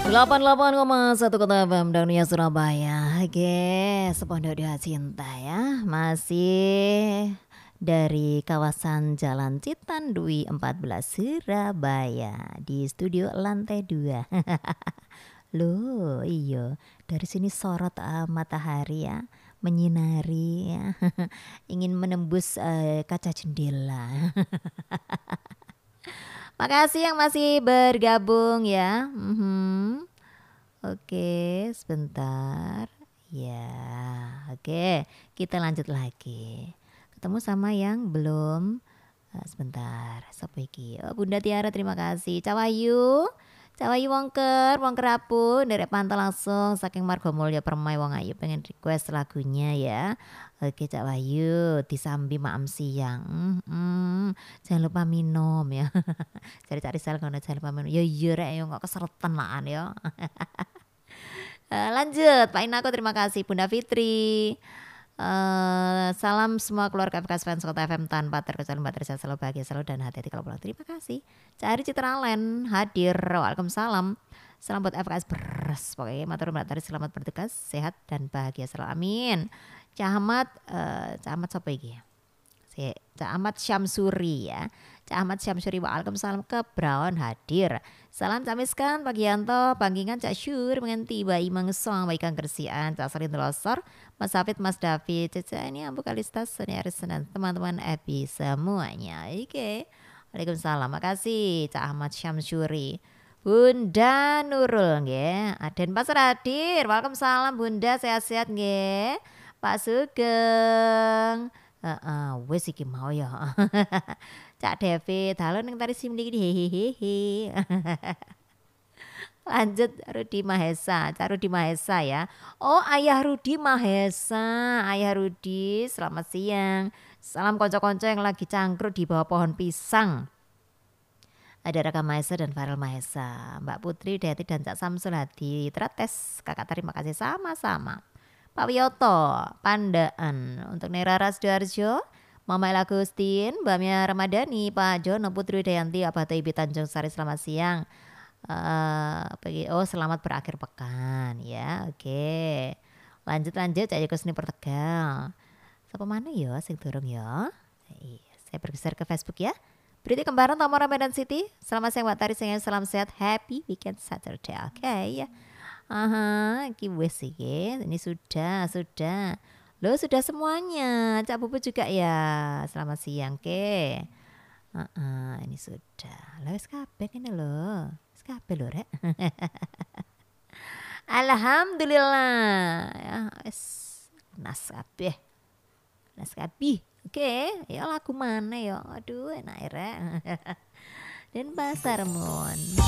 88,1 Kota FM Dunia Surabaya. Oke, sepondok dua cinta ya. Masih dari kawasan Jalan Citandui 14 Surabaya di studio lantai 2. Loh, iya. Dari sini sorot matahari ya, menyinari ya. Ingin menembus kaca jendela. Makasih yang masih bergabung ya. Oke, sebentar. Ya, oke. Kita lanjut lagi. Ketemu sama yang belum. Sebentar. Sapa iki? Oh, Bunda Tiara, terima kasih. Cawayu. Cawayu wongker apun dari pantau langsung saking Margo Mulyo Permai wong ayu pengen request lagunya ya. Oke Cak Wahyu, disambi maam siang. Jangan lupa minum ya. Cari-cari sel kono jangan lupa minum. Ya iya rek yo kok keseretan laan ya. Lanjut, Pak Inako terima kasih Bunda Fitri. Salam semua keluarga FKS Fans Kota FM tanpa terkecuali Mbak Teresa selalu bahagia selalu dan hati-hati kalau pulang. Terima kasih. Cari Citralen hadir. Waalaikumsalam. Salam buat FKS beres. Pokoknya matur Mbak Teresa selamat bertugas, sehat dan bahagia selalu. Amin. Camat siapa iki? Camat Syamsuri ya. Camat Syamsuri waalaikumsalam ke Brown hadir. Salam Camiskan Pak Gianto, panggingan Cak Syur mengenti bayi mengesong bayi kang kersian Cak Sarin Telosor, Mas Hafid, Mas David, Caca ini Ambu Kalista, Sony Arisan dan teman-teman Epi semuanya. Oke. Waalaikumsalam. Makasih Cak Ahmad Syamsuri. Bunda Nurul nggih. Aden Pasar hadir. Waalaikumsalam Bunda, sehat-sehat nggih. Pak Sugeng. Wes iki mau ya. Cak David, halo ning tari simli hehehe. Lanjut Rudi Mahesa, Cak Rudi Mahesa ya. Oh, Ayah Rudi Mahesa, Ayah Rudi, selamat siang. Salam konco-konco yang lagi cangkruk di bawah pohon pisang. Ada Raka Mahesa dan Farel Mahesa, Mbak Putri, Deti dan Cak Samsul Hadi. Trates, kakak terima kasih sama-sama. Pak Wiyoto, Pandaan untuk Nera Rasdoarjo, Mama Ella Agustin, Mbak Mia Ramadhani, Pak Jono Putri Dayanti, Abah Ibi Tanjung Sari selamat siang. Selamat berakhir pekan ya. Oke. Lanjut Cak Yoko Seni Pertegal. Siapa mana ya sing durung ya? Saya bergeser ke Facebook ya. Berarti kembaran Tamara Medan City. Selamat siang Mbak Tari, salam sehat, happy weekend Saturday. Oke ya. Iki wes iki. Ini sudah. Loh sudah semuanya. Cak Bubu juga ya. Selamat siang ke. Ini sudah. Lah wis kabeh kene lho. Wis kabeh lho rek. Alhamdulillah. Ya wis nas kabeh. Oke, ya lagu mana ya? Aduh enak rek. Dan Pasar Mon.